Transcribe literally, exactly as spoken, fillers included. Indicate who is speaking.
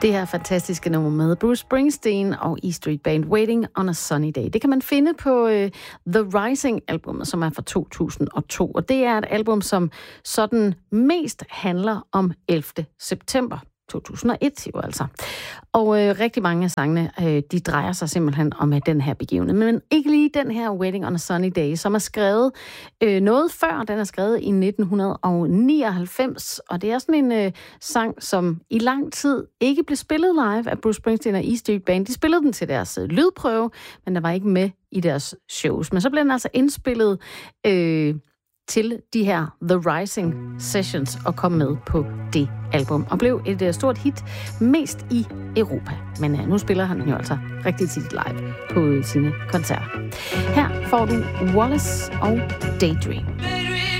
Speaker 1: Det her fantastiske nummer med Bruce Springsteen og E Street Band, Waiting on a Sunny Day. Det kan man finde på uh, The Rising-albumet, som er fra to tusind og to. Og det er et album, som sådan mest handler om ellevte september to tusind og et, jo altså. Og øh, rigtig mange af sangene, øh, de drejer sig simpelthen om øh, den her begivenhed. Men ikke lige den her Waiting on a Sunny Day, som er skrevet øh, noget før. Den er skrevet i nitten nioghalvfems, og det er sådan en øh, sang, som i lang tid ikke blev spillet live af Bruce Springsteen og E Street Band. De spillede den til deres øh, lydprøve, men der var ikke med i deres shows. Men så blev den altså indspillet øh, til de her The Rising Sessions og kom med på det album og blev et uh, stort hit, mest i Europa. Men uh, nu spiller han jo altså rigtig tit live på uh, sine koncerter. Her får du Wallace og Daydream.